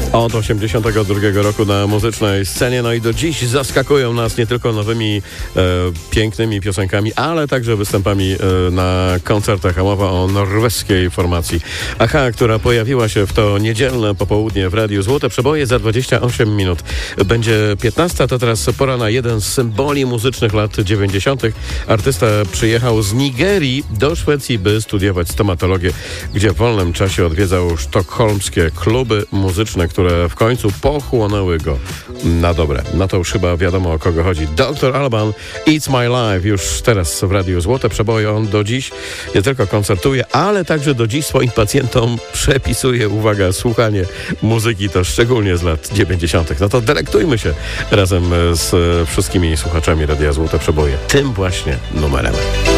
Od 1982 roku na muzycznej scenie, no i do dziś zaskakują nas nie tylko nowymi pięknymi piosenkami, ale także występami na koncertach. A mowa o norweskiej formacji Aha, która pojawiła się w to niedzielne popołudnie w Radiu Złote Przeboje za 28 minut. Będzie 15, to teraz pora na jeden z symboli muzycznych lat 90. Artysta przyjechał z Nigerii do Szwecji, by studiować stomatologię, gdzie w wolnym czasie odwiedzał sztokholmskie kluby muzyczne, które w końcu pochłonęły go na dobre. No to już chyba wiadomo, o kogo chodzi. Dr. Alban, It's My Life, już teraz w Radiu Złote Przeboje. On do dziś nie tylko koncertuje, ale także do dziś swoim pacjentom przepisuje, uwaga, słuchanie muzyki, to szczególnie z lat 90. No to delektujmy się razem z wszystkimi słuchaczami Radia Złote Przeboje tym właśnie numerem.